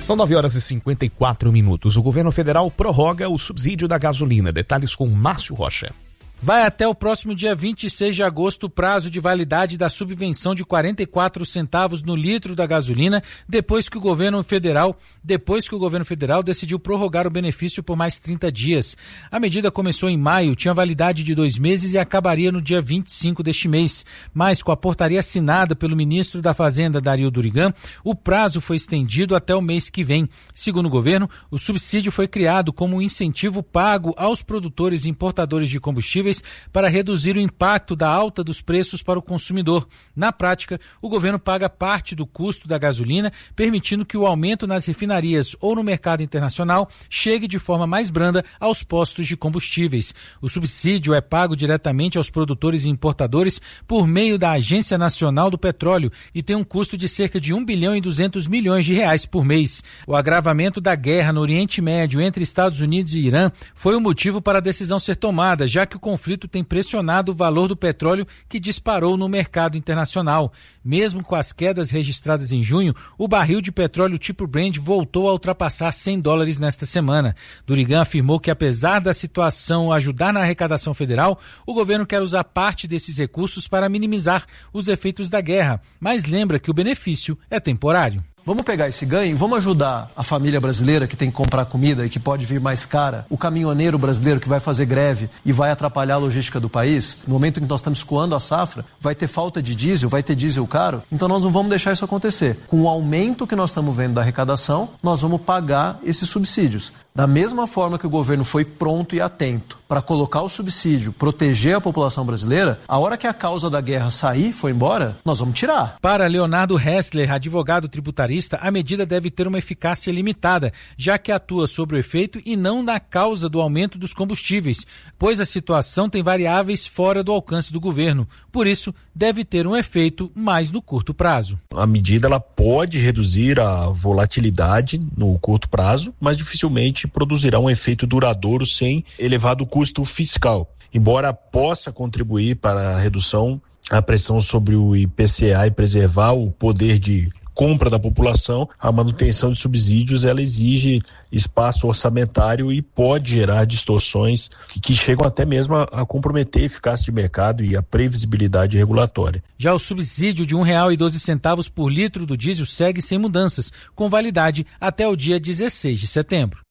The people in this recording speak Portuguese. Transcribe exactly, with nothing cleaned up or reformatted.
São nove horas e cinquenta e quatro minutos. O governo federal prorroga o subsídio da gasolina. Detalhes com Márcio Rocha. Vai até o próximo dia vinte e seis de agosto o prazo de validade da subvenção de quarenta e quatro centavos no litro da gasolina, depois que o governo federal, depois que o governo federal decidiu prorrogar o benefício por mais trinta dias. A medida começou em maio, tinha validade de dois meses e acabaria no dia vinte e cinco deste mês. Mas com a portaria assinada pelo ministro da Fazenda, Dario Durigan, o prazo foi estendido até o mês que vem. Segundo o governo, o subsídio foi criado como um incentivo pago aos produtores e importadores de combustíveis para reduzir o impacto da alta dos preços para o consumidor. Na prática, o governo paga parte do custo da gasolina, permitindo que o aumento nas refinarias ou no mercado internacional chegue de forma mais branda aos postos de combustíveis. O subsídio é pago diretamente aos produtores e importadores por meio da Agência Nacional do Petróleo e tem um custo de cerca de um bilhão e duzentos milhões de reais por mês. O agravamento da guerra no Oriente Médio entre Estados Unidos e Irã foi o motivo para a decisão ser tomada, já que o conflito tem pressionado o valor do petróleo que disparou no mercado internacional. Mesmo com as quedas registradas em junho, o barril de petróleo tipo Brent voltou a ultrapassar cem dólares nesta semana. Durigan afirmou que, apesar da situação ajudar na arrecadação federal, o governo quer usar parte desses recursos para minimizar os efeitos da guerra, mas lembra que o benefício é temporário. Vamos pegar esse ganho e vamos ajudar a família brasileira que tem que comprar comida e que pode vir mais cara, o caminhoneiro brasileiro que vai fazer greve e vai atrapalhar a logística do país. No momento em que nós estamos escoando a safra, vai ter falta de diesel, vai ter diesel caro, então nós não vamos deixar isso acontecer. Com o aumento que nós estamos vendo da arrecadação, nós vamos pagar esses subsídios. Da mesma forma que o governo foi pronto e atento para colocar o subsídio, proteger a população brasileira, a hora que a causa da guerra sair, for embora, nós vamos tirar. Para Leonardo Hessler, advogado tributarista, a medida deve ter uma eficácia limitada, já que atua sobre o efeito e não na causa do aumento dos combustíveis, pois a situação tem variáveis fora do alcance do governo. Por isso, deve ter um efeito mais no curto prazo. A medida ela pode reduzir a volatilidade no curto prazo, mas dificilmente produzirá um efeito duradouro sem elevado custo fiscal. Embora possa contribuir para a redução da pressão sobre o I P C A e preservar o poder de compra da população, a manutenção de subsídios ela exige espaço orçamentário e pode gerar distorções que, que chegam até mesmo a, a comprometer a eficácia de mercado e a previsibilidade regulatória. Já o subsídio de um real e doze centavos por litro do diesel segue sem mudanças, com validade até o dia dezesseis de setembro.